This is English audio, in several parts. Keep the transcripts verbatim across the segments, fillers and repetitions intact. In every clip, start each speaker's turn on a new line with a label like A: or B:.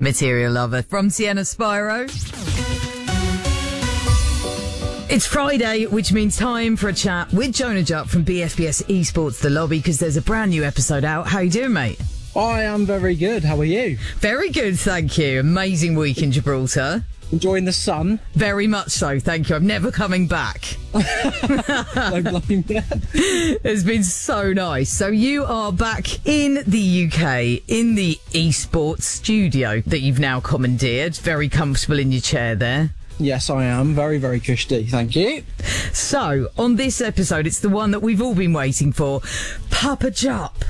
A: Material Lover from Sienna Spyro. It's Friday, which means time for a chat with Jonah Jupp from B F B S Esports The Lobby, because there's a brand new episode out. How you doing, mate?
B: I am very good. How are you?
A: Very good, thank you. Amazing week in Gibraltar.
B: Enjoying the sun?
A: Very much so, thank you. I'm never coming back.
B: No blame you.
A: It's been so nice. So you are back in the U K, in the esports studio that you've now commandeered. Very comfortable in your chair there.
B: Yes, I am. Very, very cushy. Thank you.
A: So, on this episode, it's the one that we've all been waiting for. Papa Jupp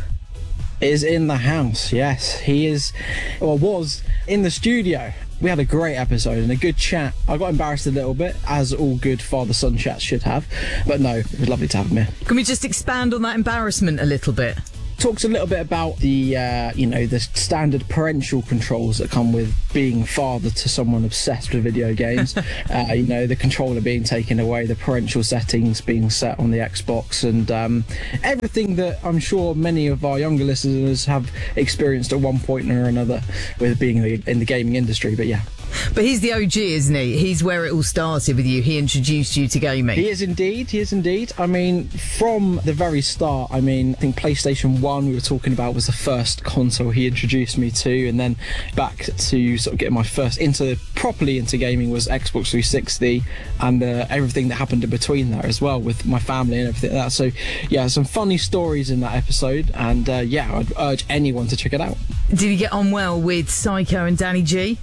B: is in the house. Yes, he is, or was, in the studio. We had a great episode and a good chat. I got embarrassed a little bit, as all good father-son chats should have. But no, it was lovely to have him here.
A: Can we just expand on that embarrassment a little bit?
B: Talks a little bit about the, uh, you know, the standard parental controls that come with being father to someone obsessed with video games. uh, you know, the controller being taken away, the parental settings being set on the Xbox, and um, everything that I'm sure many of our younger listeners have experienced at one point or another with being in the, in the gaming industry. But yeah.
A: But he's the O G, isn't he? He's where it all started with you. He introduced you to gaming.
B: He is indeed. He is indeed. I mean, from the very start, I mean, I think PlayStation one we were talking about was the first console he introduced me to, and then back to sort of getting my first into properly into gaming was Xbox three sixty, and uh, everything that happened in between there as well with my family and everything like that. So yeah, some funny stories in that episode, and uh, yeah, I'd urge anyone to check it out.
A: Did he get on well with Psycho and Danny G?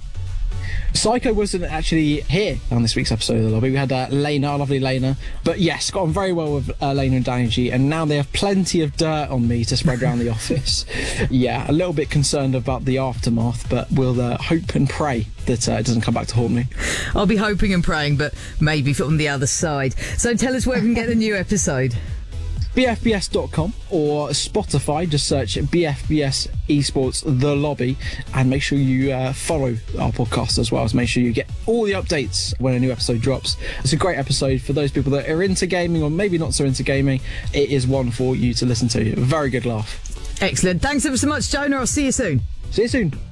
B: Psycho wasn't actually here on this week's episode of The Lobby. We had uh, Lena, our lovely Lena. But yes, got on very well with uh, Lena and Danny G, and now they have plenty of dirt on me to spread around the office. Yeah, a little bit concerned about the aftermath, but we'll uh, hope and pray that uh, it doesn't come back to haunt me.
A: I'll be hoping and praying, but maybe from the other side. So tell us where we can get the new episode.
B: B F B S dot com or Spotify. Just search B F B S Esports The Lobby, and make sure you uh, follow our podcast as well. So make sure you get all the updates when a new episode drops. It's a great episode for those people that are into gaming or maybe not so into gaming. It is one for you to listen to. A very good laugh.
A: Excellent. Thanks ever so much, Jonah. I'll see you soon.
B: See you soon.